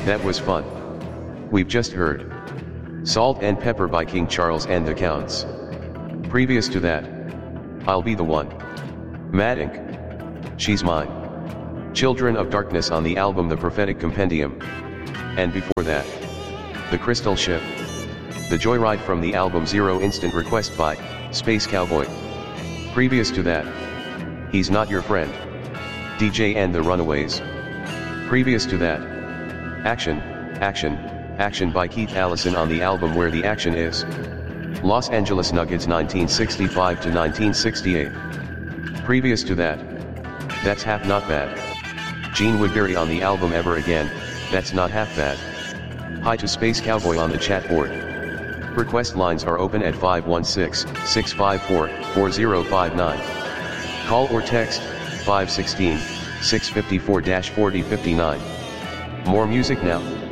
That was fun. We've just heard Salt and Pepper by King Charles and the Counts. Previous to that, I'll Be the One. Mad Inc. She's Mine. Children of Darkness on the album The Prophetic Compendium. And before that, The Crystal Ship. The Joyride from the album Zero Instant Request by Space Cowboy. Previous to that, He's Not Your Friend. DJ and the Runaways. Previous to that, Action, Action, Action by Keith Allison on the album Where the Action Is. Los Angeles Nuggets 1965 to 1968. Previous to that, That's Half Not Bad. Gene Woodbury on the album Ever Again, That's Not Half Bad. Hi to Space Cowboy on the chat board. Request lines are open at 516-654-4059. Call or text 516-654-4059. More music now.